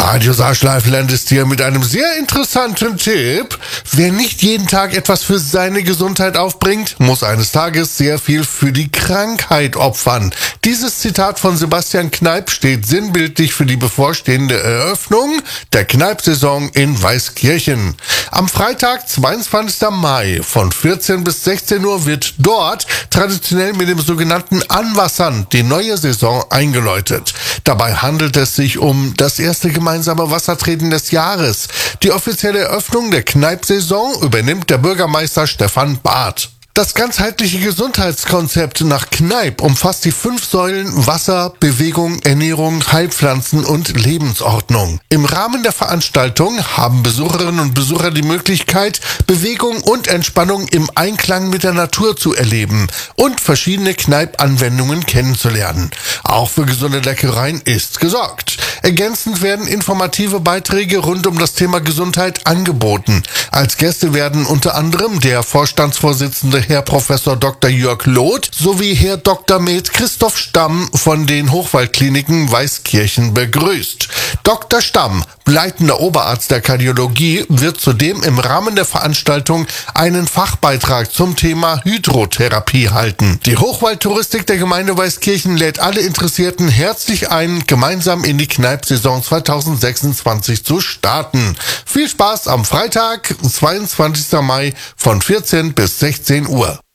Radio Saarschleifland ist hier mit einem sehr interessanten Tipp. Wer nicht jeden Tag etwas für seine Gesundheit aufbringt, muss eines Tages sehr viel für die Krankheit opfern. Dieses Zitat von Sebastian Kneipp steht sinnbildlich für die bevorstehende Eröffnung der Kneipp-Saison in Weißkirchen. Am Freitag, 22. Mai von 14 bis 16 Uhr wird dort traditionell mit dem sogenannten Anwassern die neue Saison eingeläutet. Dabei handelt es sich um das erste gemeinsame Wassertreten des Jahres. Die offizielle Eröffnung der Kneipp-Saison übernimmt der Bürgermeister Stefan Barth. Das ganzheitliche Gesundheitskonzept nach Kneipp umfasst die 5 Säulen Wasser, Bewegung, Ernährung, Heilpflanzen und Lebensordnung. Im Rahmen der Veranstaltung haben Besucherinnen und Besucher die Möglichkeit, Bewegung und Entspannung im Einklang mit der Natur zu erleben und verschiedene Kneipp-Anwendungen kennenzulernen. Auch für gesunde Leckereien ist gesorgt. Ergänzend werden informative Beiträge rund um das Thema Gesundheit angeboten. Als Gäste werden unter anderem der Vorstandsvorsitzende Herr Professor Dr. Jörg Loth sowie Herr Dr. Med Christoph Stamm von den Hochwaldkliniken Weißkirchen begrüßt. Dr. Stamm, leitender Oberarzt der Kardiologie, wird zudem im Rahmen der Veranstaltung einen Fachbeitrag zum Thema Hydrotherapie halten. Die Hochwaldtouristik der Gemeinde Weißkirchen lädt alle Interessierten herzlich ein, gemeinsam in die Kneipp-Saison 2026 zu starten. Viel Spaß am Freitag, 22. Mai von 14 bis 16 Uhr.